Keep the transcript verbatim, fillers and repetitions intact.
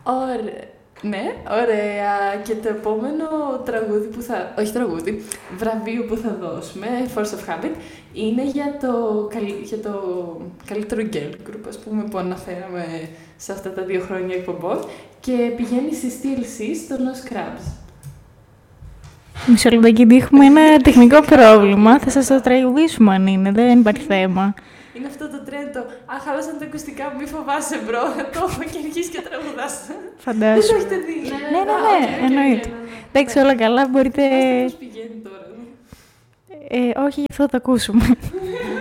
Ωραία. Ναι, ωραία. Και το επόμενο τραγούδι που θα... Όχι τραγούδι, βραβείο που θα δώσουμε, Force of Habit, είναι για το, για το καλύτερο girl group, ας πούμε, που αναφέραμε σε αυτά τα δύο χρόνια εκπομπών και πηγαίνει στη τι ελ σι στο No Scrubs. Μισό λεπτάκι, έχουμε ένα τεχνικό πρόβλημα. Θα σας το τραγουδήσουμε αν είναι, δεν υπάρχει θέμα. Είναι αυτό το τρέντο. Α, χάλασαν τα ακουστικά μου, μη φοβάσαι, μπρο. Το έχω και αρχίσει και τραγουδάς. Φαντάζομαι. Δεν το έχετε δει. Ναι, ναι, ναι, εννοείται. Εντάξει, όλα καλά, μπορείτε... Πώς πηγαίνει τώρα. Ε, όχι, γι' αυτό θα το ακούσουμε.